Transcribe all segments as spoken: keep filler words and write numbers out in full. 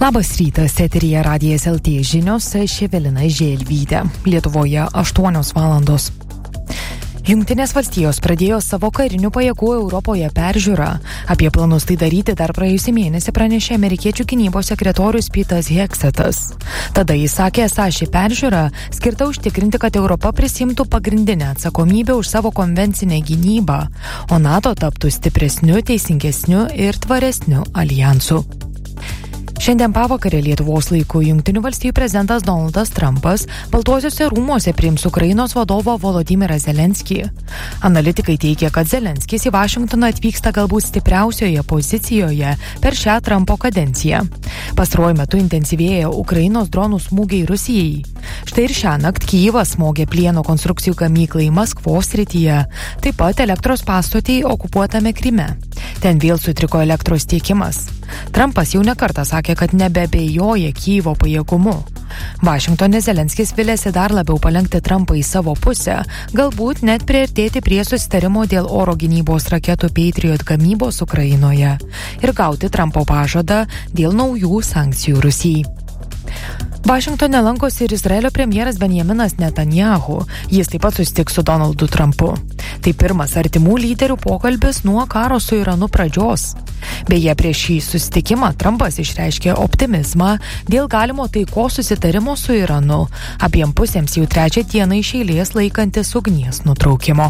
Labas rytas, eteryje Radijas L T žinios, aš Evelina Želvytė. Lietuvoje aštuonios valandos. Jungtinės valstijos pradėjo savo karinių pajėgų Europoje peržiūrą. Apie planus tai daryti dar praėjusį mėnesį pranešė amerikiečių gynybos sekretorius Petas Heksetas. Tada jis sakė, esą ši peržiūra skirta užtikrinti, kad Europa prisimtų pagrindinę atsakomybę už savo konvencinę gynybą, o NATO taptų stipresniu, teisingesniu ir tvaresniu aljansu. Šiandien pavakarę Lietuvos laiku Jungtinių valstijų prezidentas Donaldas Trumpas Baltuosiuose rūmuose priims Ukrainos vadovą Volodymyrą Zelenskį. Analitikai teigia, kad Zelenskis į Vašingtoną atvyksta galbūt stipriausioje pozicijoje per šią Trumpo kadenciją. Pastaruoju metu intensyvėja Ukrainos dronų smūgiai Rusijai. Štai ir šiąnakt Kyjivas smogė plieno konstrukcijų gamyklai Maskvos srityje, taip pat elektros pastotei okupuotame Kryme. Ten vėl sutriko elektros tiekimas. Trumpas jau nekartą sakė, kad nebeabejoja Kyjivo pajėgumu. Vašingtone Zelenskis vilėsi dar labiau palenkti Trumpą į savo pusę, galbūt net priartėti prie susitarimo dėl oro gynybos raketų Patriot gamybos Ukrainoje ir gauti Trumpo pažadą dėl naujų sankcijų Rusijai. Vašingtone lankosi ir Izraelio premjeras Benjaminas Netanyahu. Jis taip pat susitiks su Donaldu Trumpu. Tai pirmas artimų lyderių pokalbis nuo karo su Iranu pradžios. Beje, prieš šį susitikimą Trumpas išreiškė optimizmą dėl galimo taikos susitarimo su Iranu, abiem pusėms jau trečią dieną iš eilės laikantis ugnies nutraukimo.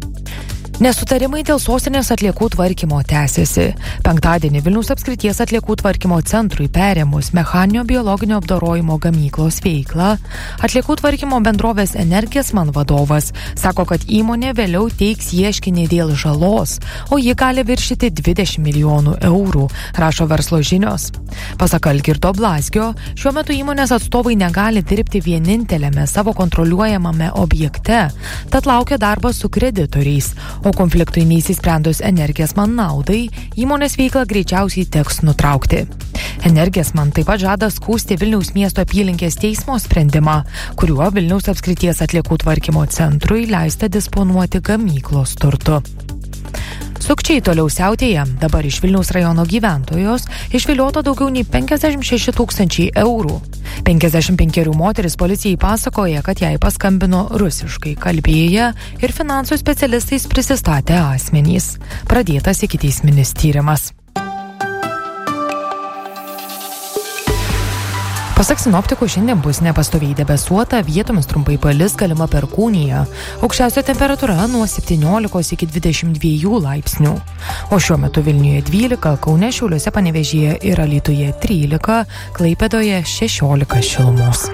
Nesutarimai dėl sostinės atliekų tvarkymo tęsiasi. Penktadienį Vilniaus apskrities atliekų tvarkymo centrui perėmus mechaninio biologinio apdorojimo gamyklos veiklą, atliekų tvarkymo bendrovės Energesman vadovas sako, kad įmonė vėliau teiks ieškinį dėl žalos, o ji gali viršyti dvidešimt milijonų eurų, rašo Verslo žinios. Pasak Algirdo Blazgio, šiuo metu įmonės atstovai negali dirbti vienintelėme savo kontroliuojamame objekte, tad laukia darbas su kreditoriais, o konfliktui neįsisprendus Energesman naudai, įmonės veiklą greičiausiai teks nutraukti. Energesman taip pat žada skųsti Vilniaus miesto apylinkės teismo sprendimą, kuriuo Vilniaus apskrities atliekų tvarkymo centrui leista disponuoti gamyklos turtu. Sukčiai toliau siautėja. Dabar iš Vilniaus rajono gyventojos išviliota daugiau nei penkiasdešimt šeši tūkstančiai eurų. penkiasdešimt penkerių moteris policijai pasakoja, kad jai paskambino rusiškai kalbėję ir finansų specialistais prisistatę asmenys. Pradėtas ikiteisminis tyrimas. Pasak sinoptikų, šiandien bus nepastoviai debesuota, vietomis trumpai palis, galima perkūnija. Aukščiausia temperatūra nuo septyniolikos iki dvidešimt dviejų laipsnių. O šiuo metu Vilniuje dvylika, Kaune, Šiauliuose, Panevėžyje ir Alytuje trylika, Klaipėdoje šešiolika šilumos.